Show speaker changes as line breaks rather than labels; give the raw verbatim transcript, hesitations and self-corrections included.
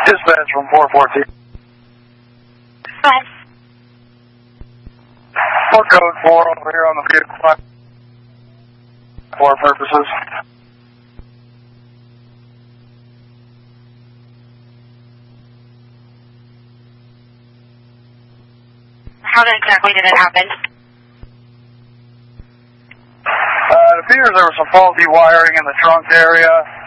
Dispatch from four fourteen.
What?
What code four over here on the vehicle for purposes?
How exactly did it happen?
Uh, it appears there was some faulty wiring in the trunk area.